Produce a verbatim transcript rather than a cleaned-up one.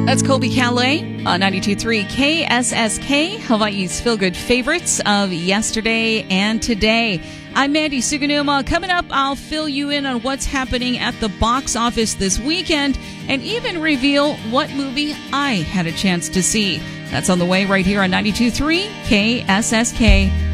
That's Colby Calais on ninety-two point three K S S K, Hawaii's feel-good favorites of yesterday and today. I'm Mandy Suganuma. Coming up, I'll fill you in on what's happening at the box office this weekend and even reveal what movie I had a chance to see. That's on the way right here on ninety-two point three K S S K.